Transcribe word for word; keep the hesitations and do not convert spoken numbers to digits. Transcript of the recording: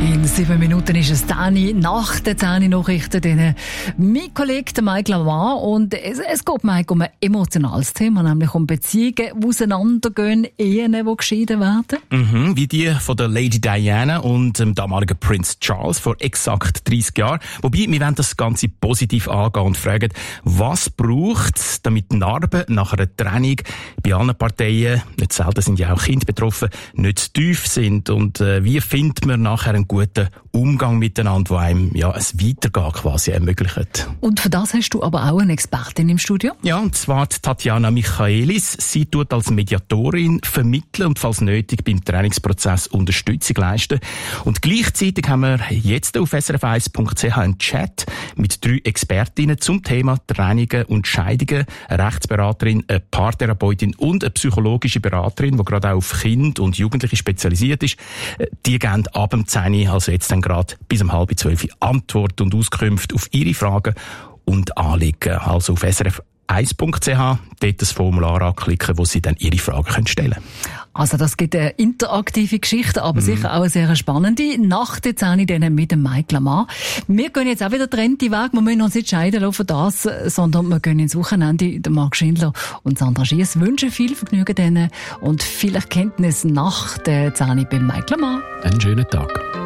In sieben Minuten ist es Dani nach den zehn Nachrichten. Dann mein Kollege Mike Lamar. Und es, es geht Mike um ein emotionales Thema, nämlich um Beziehungen, die auseinandergehen, Ehen, die geschieden werden. Mhm, wie die von der Lady Diana und dem damaligen Prince Charles vor exakt dreissig Jahren. Wobei, wir wollen das Ganze positiv angehen und fragen, was braucht es, damit Narben nach einer Trennung bei allen Parteien, nicht selten sind ja auch Kinder betroffen, nicht zu tief sind. Und äh, wie findet man nachher einen guten Umgang miteinander, der einem ja, ein Weitergehen quasi ermöglicht. Und für das hast du aber auch eine Expertin im Studio? Ja, und zwar die Tatjana Michaelis. Sie tut als Mediatorin vermitteln und falls nötig beim Trainingsprozess Unterstützung leisten. Und gleichzeitig haben wir jetzt auf s r f eins punkt c h einen Chat mit drei Expertinnen zum Thema Trennungen und Scheidungen. Eine Rechtsberaterin, eine Paartherapeutin und eine psychologische Beraterin, die gerade auch auf Kinder und Jugendliche spezialisiert ist. Die geben ab dem zehn, also jetzt dann gerade bis um halb zwölf, Antworten und Auskünfte auf Ihre Fragen und Anliegen. Also auf s r f eins punkt c h, dort das Formular anklicken, wo Sie dann Ihre Fragen stellen können. Also das gibt eine interaktive Geschichte, aber mhm. sicher auch eine sehr spannende. Nach der zehn dann mit dem Mike Lamar. Wir gehen jetzt auch wieder getrennte Wege. Wir müssen uns nicht scheiden für das, sondern wir gehen ins Wochenende. Der Marc Schindler und Sandra Schiess wünschen viel Vergnügen denen und viel Erkenntnis nach der zehn beim Mike Lamar. Einen schönen Tag.